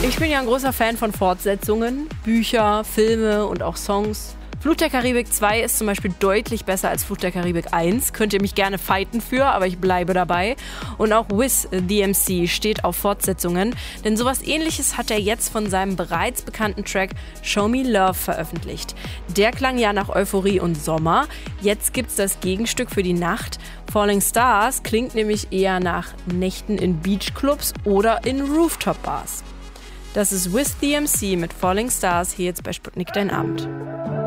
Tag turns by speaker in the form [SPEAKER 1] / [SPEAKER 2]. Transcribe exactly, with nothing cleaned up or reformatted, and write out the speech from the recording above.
[SPEAKER 1] Ich bin ja ein großer Fan von Fortsetzungen, Bücher, Filme und auch Songs. Fluch der Karibik zwei ist zum Beispiel deutlich besser als Fluch der Karibik eins. Könnt ihr mich gerne fighten für, aber ich bleibe dabei. Und auch Wiz D M C steht auf Fortsetzungen, denn sowas Ähnliches hat er jetzt von seinem bereits bekannten Track Show Me Love veröffentlicht. Der klang ja nach Euphorie und Sommer. Jetzt gibt's das Gegenstück für die Nacht. Falling Stars klingt nämlich eher nach Nächten in Beachclubs oder in Rooftop-Bars. Das ist Wiz D M C mit Falling Stars hier jetzt bei Sputnik Dein Abend.